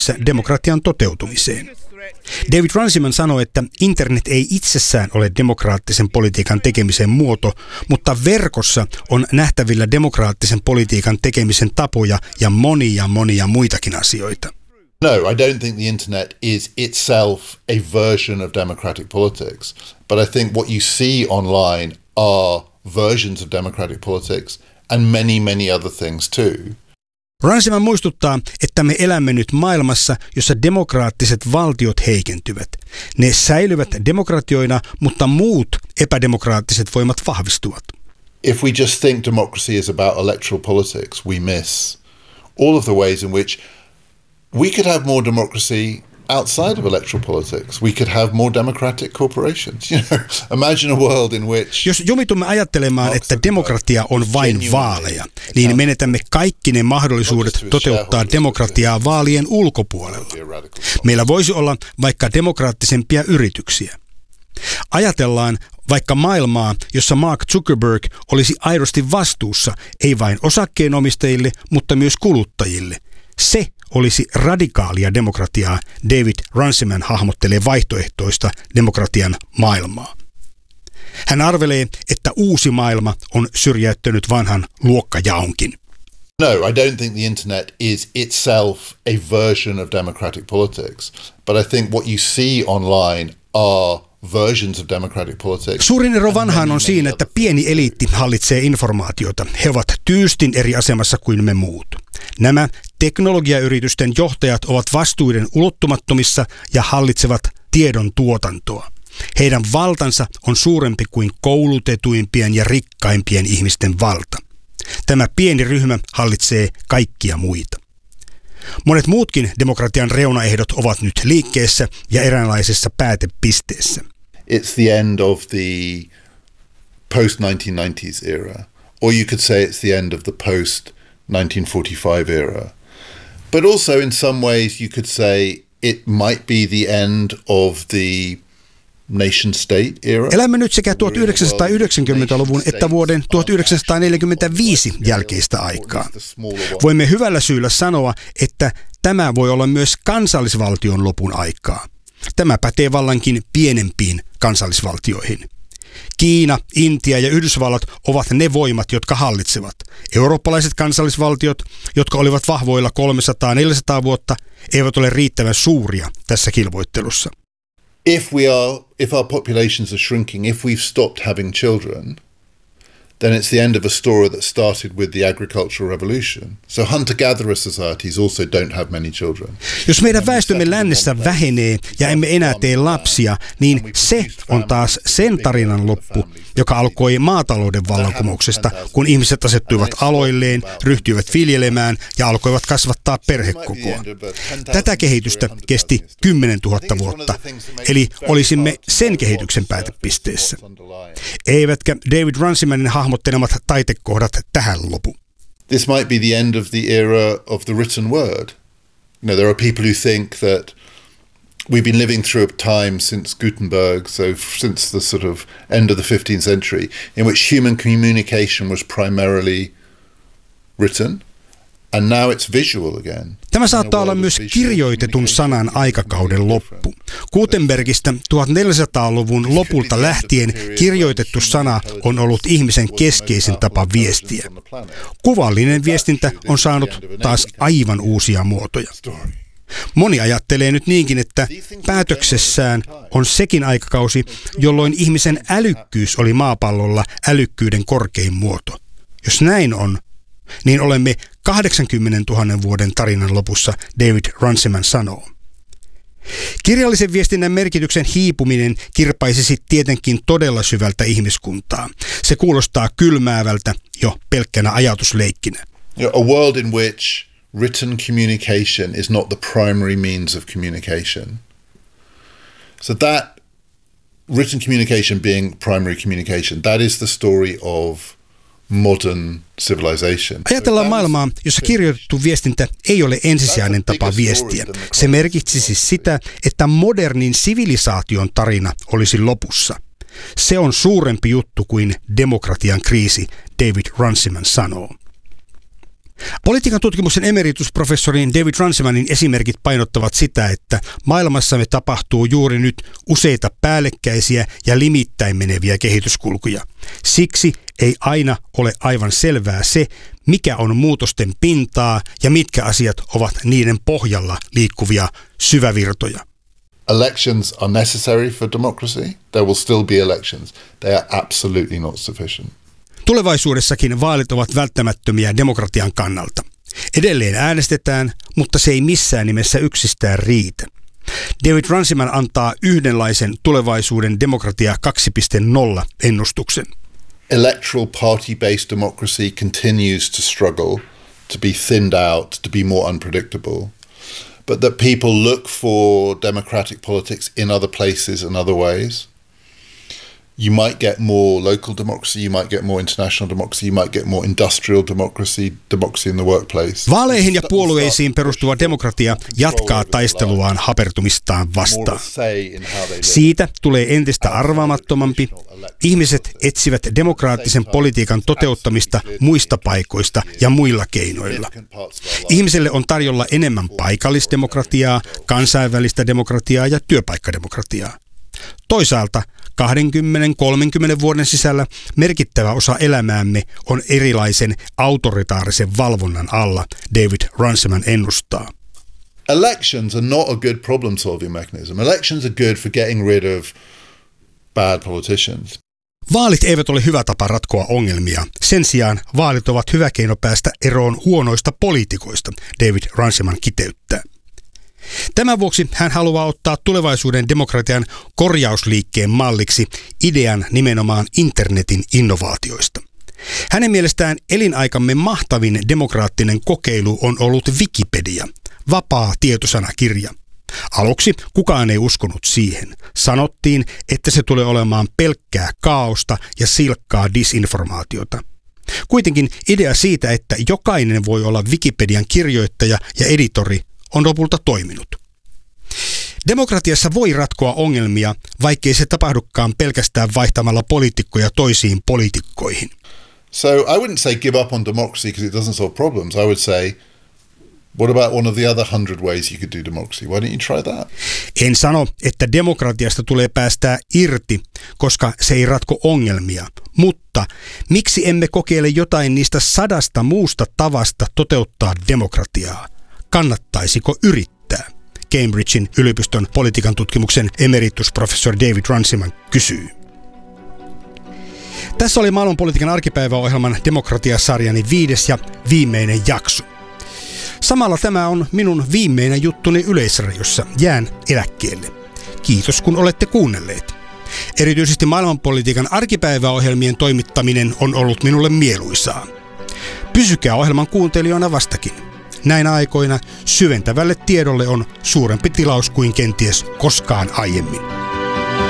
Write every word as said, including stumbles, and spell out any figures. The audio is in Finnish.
demokratian toteutumiseen. David Runciman sanoi, että internet ei itsessään ole demokraattisen politiikan tekemisen muoto, mutta verkossa on nähtävillä demokraattisen politiikan tekemisen tapoja ja monia monia muitakin asioita. No, I don't think the internet is itself a version of democratic politics, but I think what you see online are versions of democratic politics and many, many other things too. Runciman muistuttaa, että me elämme nyt maailmassa, jossa demokraattiset valtiot heikentyvät. Ne säilyvät demokratioina, mutta muut epädemokraattiset voimat vahvistuvat. If we just think democracy is about electoral politics, we miss all of the ways in which we could have more democracy outside of electoral politics. We could have more democratic corporations. You know, imagine a world in which... Jos jumitumme ajattelemaan, että demokratia on vain vaaleja, niin menetämme kaikki ne mahdollisuudet toteuttaa demokratiaa vaalien ulkopuolella. Meillä voisi olla vaikka demokraattisempia yrityksiä. Ajatellaan vaikka maailmaa, jossa Mark Zuckerberg olisi aidosti vastuussa ei vain osakkeenomistajille, mutta myös kuluttajille. Se olisi radikaalia demokratiaa. David Runciman hahmottelee vaihtoehtoista demokratian maailmaa. Hän arvelee, että uusi maailma on syrjäyttänyt vanhan luokkajaonkin. No, I don't think the internet is itself a version of democratic politics, but I think what you see online are versions of democratic politics. Suurin ero vanhaan on siinä, että pieni eliitti hallitsee informaatiota. He ovat tyystin eri asemassa kuin me muut. Nämä teknologiayritysten johtajat ovat vastuiden ulottumattomissa ja hallitsevat tiedon tuotantoa. Heidän valtansa on suurempi kuin koulutetuimpien ja rikkaimpien ihmisten valta. Tämä pieni ryhmä hallitsee kaikkia muita. Monet muutkin demokratian reunaehdot ovat nyt liikkeessä ja eräänlaisessa päätepisteessä. It's the end of the post nineteen nineties era, or you could say it's the end of the post nineteen forty-five era. But also in some ways you could say it might be the end of the nation state era. Elämme nyt sekä tuhatyhdeksänsataayhdeksänkymmentäluvun että vuoden tuhatyhdeksänsataaneljäkymmentäviisi jälkeistä aikaa. Voimme hyvällä syyllä sanoa, että tämä voi olla myös kansallisvaltion lopun aikaa. Tämä pätee vallankin pienempiin kansallisvaltioihin. Kiina, Intia ja Yhdysvallat ovat ne voimat, jotka hallitsevat. Eurooppalaiset kansallisvaltiot, jotka olivat vahvoilla kolmesataa neljäsataa vuotta, eivät ole riittävän suuria tässä kilvoittelussa. If we are, if our populations are shrinking, if we've stopped having children, then it's the end of a story that started with the agricultural revolution. So hunter-gatherer societies also don't have many children. Jos meidän väestömme lännessä vähenee ja emme enää tee lapsia, niin se on taas sen tarinan loppu, joka alkoi maatalouden vallankumouksesta, kun ihmiset asettuivat aloilleen, ryhtyivät viljelemään ja alkoivat kasvattaa perhekokoa. Tätä kehitystä kesti kymmenentuhatta vuotta, eli olisimme sen kehityksen päätepisteessä. Eivätkä David Runcimanin hahmottelemat taitekohdat tähän lopu. This might be the end of the era of the written word. You know, there are people who think that we've been living through a time since Gutenberg, so since the sort of end of the fifteenth century, in which human communication was primarily written, and now it's visual again. Tämä saattaa olla myös kirjoitetun sanan aikakauden loppu. Gutenbergistä tuhatneljäsataaluvun lopulta lähtien kirjoitettu sana on ollut ihmisen keskeisin tapa viestiä. Kuvallinen viestintä on saanut taas aivan uusia muotoja. Moni ajattelee nyt niinkin, että päätöksessään on sekin aikakausi, jolloin ihmisen älykkyys oli maapallolla älykkyyden korkein muoto. Jos näin on, niin olemme kahdeksankymmentätuhatta vuoden tarinan lopussa, David Runciman sanoo. Kirjallisen viestinnän merkityksen hiipuminen kirpaisisi tietenkin todella syvältä ihmiskuntaa. Se kuulostaa kylmäävältä jo pelkkänä ajatusleikkinä. A world in which written communication is not the primary means of communication. So that written communication being primary communication, that is the story of modern civilization. Ajatellaan maailmaa, jossa kirjoitettu viestintä ei ole ensisijainen tapa viestiä. Se merkitsisi sitä, että modernin sivilisaation tarina olisi lopussa. Se on suurempi juttu kuin demokratian kriisi, David Runciman sanoo. Politiikan tutkimuksen emeritusprofessorin David Runcimanin esimerkit painottavat sitä, että maailmassamme tapahtuu juuri nyt useita päällekkäisiä ja limittäin meneviä kehityskulkuja. Siksi ei aina ole aivan selvää se, mikä on muutosten pintaa ja mitkä asiat ovat niiden pohjalla liikkuvia syvävirtoja. Elections are necessary for democracy. There will still be elections. They are absolutely not sufficient. Tulevaisuudessakin vaalit ovat välttämättömiä demokratian kannalta. Edelleen äänestetään, mutta se ei missään nimessä yksistään riitä. David Runciman antaa yhdenlaisen tulevaisuuden demokratia kaksi piste nolla ennustuksen. Electoral party-based democracy continues to struggle to be thinned out, to be more unpredictable. But that people look for democratic politics in other places and other ways. You might get more local democracy, you might get more international democracy, you might get more industrial democracy, democracy in the workplace. Vaaleihin ja puolueisiin perustuva demokratia jatkaa taisteluaan hapertumistaan vastaan. Siitä tulee entistä arvaamattomampi. Ihmiset etsivät demokraattisen politiikan toteuttamista muista paikoista ja muilla keinoilla. Ihmiselle on tarjolla enemmän paikallisdemokratiaa, kansainvälistä demokratiaa ja työpaikkademokratiaa. Toisaalta kaksikymmentä kolmekymmentä vuoden sisällä merkittävä osa elämäämme on erilaisen autoritaarisen valvonnan alla, David Runciman ennustaa. Elections are not a good problem solving mechanism. Elections are good for getting rid of bad politicians. Vaalit eivät ole hyvä tapa ratkoa ongelmia. Sen sijaan vaalit ovat hyvä keino päästä eroon huonoista poliitikoista, David Runciman kiteyttää. Tämän vuoksi hän haluaa ottaa tulevaisuuden demokratian korjausliikkeen malliksi idean nimenomaan internetin innovaatioista. Hänen mielestään elinaikamme mahtavin demokraattinen kokeilu on ollut Wikipedia, vapaa tietosanakirja. Aluksi kukaan ei uskonut siihen. Sanottiin, että se tulee olemaan pelkkää kaaosta ja silkkaa disinformaatiota. Kuitenkin idea siitä, että jokainen voi olla Wikipedian kirjoittaja ja editori, on lopulta toiminut. Demokratiassa voi ratkoa ongelmia, vaikkei se tapahdukaan pelkästään vaihtamalla poliitikkoja toisiin poliitikkoihin. So I wouldn't say give up on democracy because it doesn't solve problems. I would say, what about one of the other hundred ways you could do democracy? Why don't you try that? En sano, että demokratiasta tulee päästää irti, koska se ei ratko ongelmia. Mutta miksi emme kokeile jotain niistä sadasta muusta tavasta toteuttaa demokratiaa? Kannattaisiko yrittää? Cambridgein yliopiston politiikan tutkimuksen emeritusprofessori David Runciman kysyy. Tässä oli maailmanpolitiikan arkipäiväohjelman demokratiasarjani viides ja viimeinen jakso. Samalla tämä on minun viimeinen juttuni Yleisradiossa. Jään eläkkeelle. Kiitos kun olette kuunnelleet. Erityisesti maailmanpolitiikan arkipäiväohjelmien toimittaminen on ollut minulle mieluisaa. Pysykää ohjelman kuuntelijana vastakin. Näinä aikoina syventävälle tiedolle on suurempi tilaus kuin kenties koskaan aiemmin.